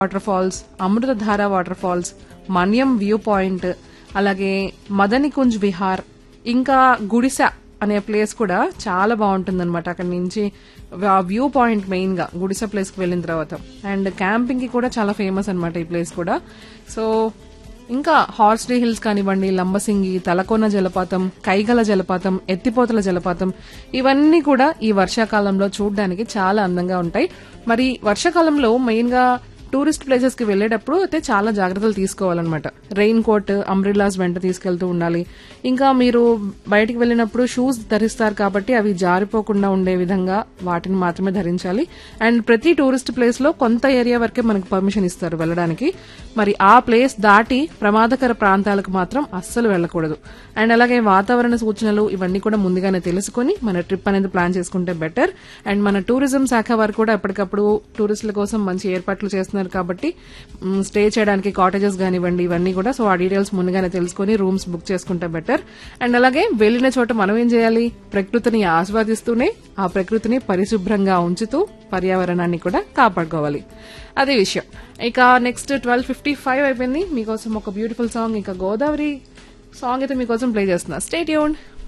Water falls, Amruthadhara water falls, మన్యం view point, అలాగే మదనికుంజ్ విహార్, ఇంకా గుడిస అనే ప్లేస్ కూడా చాలా బాగుంటుంది అనమాట. అక్కడ నుంచి వ్యూ పాయింట్ మెయిన్ గా గుడిస ప్లేస్ కి వెళ్ళిన తర్వాత. అండ్ క్యాంపింగ్ కి కూడా చాలా ఫేమస్ అనమాట ఈ ప్లేస్ కూడా. సో ఇంకా హార్స్లీ హిల్స్ కానివ్వండి, లంబసింగి, తలకోన జలపాతం, కైగల జలపాతం, ఎత్తిపోతల జలపాతం, ఇవన్నీ కూడా ఈ వర్షాకాలంలో చూడడానికి చాలా అందంగా ఉంటాయి. మరి వర్షాకాలంలో మెయిన్ గా టూరిస్ట్ ప్లేసెస్ కి వెళ్లేటప్పుడు అయితే చాలా జాగ్రత్తలు తీసుకోవాలన్నమాట. రెయిన్ కోట్, అంబ్రిల్లాస్ వెంట తీసుకెళ్తూ ఉండాలి. ఇంకా మీరు బయటికి వెళ్ళినప్పుడు షూస్ ధరిస్తారు కాబట్టి అవి జారిపోకుండా ఉండే విధంగా వాటిని మాత్రమే ధరించాలి. అండ్ ప్రతి టూరిస్ట్ ప్లేస్ లో కొంత ఏరియా వరకే మనకు పర్మిషన్ ఇస్తారు వెళ్ళడానికి. మరి ఆ ప్లేస్ దాటి ప్రమాదకర ప్రాంతాలకు మాత్రం అస్సలు వెళ్ళకూడదు. అండ్ అలాగే వాతావరణ సూచనలు ఇవన్నీ కూడా ముందుగానే తెలుసుకుని మన ట్రిప్ అనేది ప్లాన్ చేసుకుంటే బెటర్. అండ్ మన టూరిజం శాఖ వారు కూడా ఎప్పటికప్పుడు టూరిస్టుల కోసం మంచి ఏర్పాట్లు చేస్తున్నారు కాబట్టి స్టే చేయడానికి కాటేజెస్ కానివ్వండి ఇవన్నీ కూడా. సో ఆ డీటెయిల్స్ ముందుగానే తెలుసుకుని రూమ్స్ బుక్ చేసుకుంటే బెటర్. అండ్ అలాగే వెళ్లిన చోట మనం ఏం చేయాలి, ప్రకృతిని ఆస్వాదిస్తూనే ఆ ప్రకృతిని పరిశుభ్రంగా ఉంచుతూ పర్యావరణాన్ని కూడా కాపాడుకోవాలి. అదే విషయం. ఇక నెక్స్ట్ 12:55 అయిపోయింది. మీకోసం ఒక బ్యూటిఫుల్ సాంగ్, ఇంకా గోదావరి సాంగ్ అయితే మీకోసం ప్లే చేస్తున్నా. Stay tuned.